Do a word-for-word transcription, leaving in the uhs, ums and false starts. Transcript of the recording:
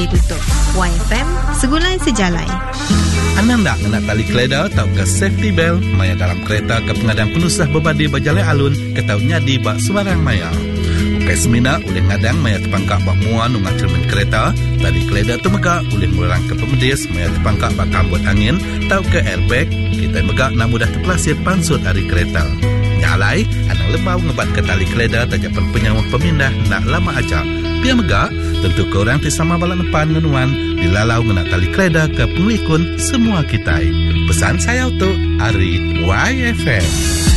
ditutup. Y F M, segulai sejalai. Anda nak kena tali keleda atau ke safety belt maya dalam kereta ke pengadang penusah berbadi berjalai alun ke tau nyadi bak suarang maya. Ukai semina boleh ngadang maya terpangkak bak muan ungat cermin kereta, tali keleda tu megak boleh murang ke pemedis maya terpangkak bak kambut angin tau ke airbag, kita megak nak mudah terpelasir pansut hari kereta. Nyalai, anang lebau ngebat ke tali keleda tajapan penyawang pemindah nak lama aja. Biar megak, tentu korang tisama balak depan ngenuan dilalau ngena tali keleda ke pengikun semua kita. Pesan saya untuk Ari Y F M.